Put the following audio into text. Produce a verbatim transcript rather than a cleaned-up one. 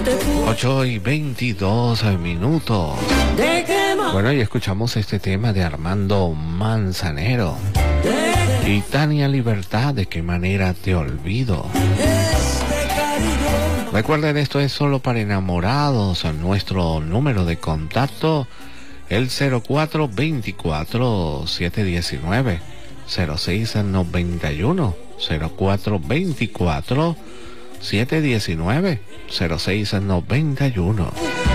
ocho y veintidós minutos. Bueno, y escuchamos este tema de Armando Manzanero y Tania Libertad, ¿de qué manera te olvido? Recuerden, esto es solo para enamorados. Nuestro número de contacto, el cero cuatro veinticuatro, siete diecinueve, cero seis noventa y uno, cero cuatro veinticuatro, siete diecinueve, cero seis noventa y uno.